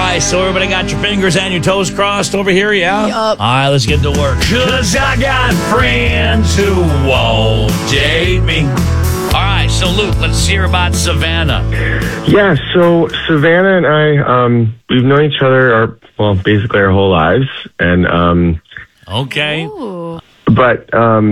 right, so everybody got your fingers and your toes crossed over here, yeah? Yup. All right, let's get to work. 'Cause I got friends who won't date me. All right, so Luke, let's hear about Savannah. Yeah, so Savannah and I, we've known each other basically our whole lives, and Okay. Ooh. but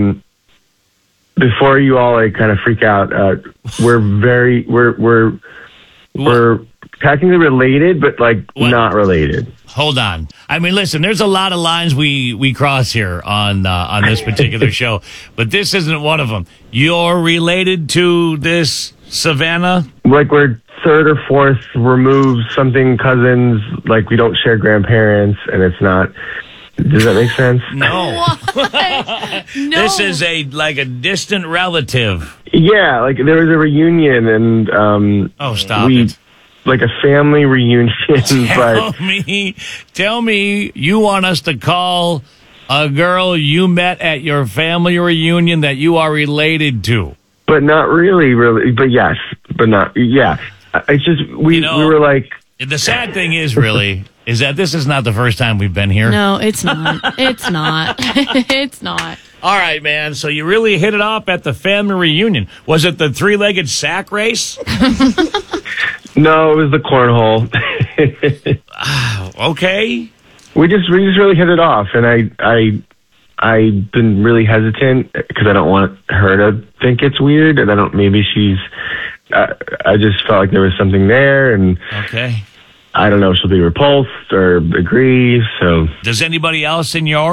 before you all kind of freak out, we're technically related, but What? not related. Hold on. I mean, listen, there's a lot of lines we cross here on this particular show, but this isn't one of them. You're related to this Savannah? Like we're third or fourth removed, something cousins. Like we don't share grandparents, and it's not. Does that make sense? No. What? No. This is a distant relative. Yeah, like there was a reunion, and Oh, stop it. like a family reunion, but Tell me you want us to call a girl you met at your family reunion that you are related to. but not really, but yes, but not, yeah. It's just, we were like, The sad thing is that this is not the first time we've been here. No, it's not. It's not. It's not. All right, man. So you really hit it off at the family reunion. Was it the three-legged sack race? no, it was the cornhole. Okay. we just really hit it off, and I've been really hesitant because I don't want her to think it's weird, and maybe she's, I just felt like there was something there, and Okay. I don't know if she'll be repulsed or agree, so. Does anybody else in your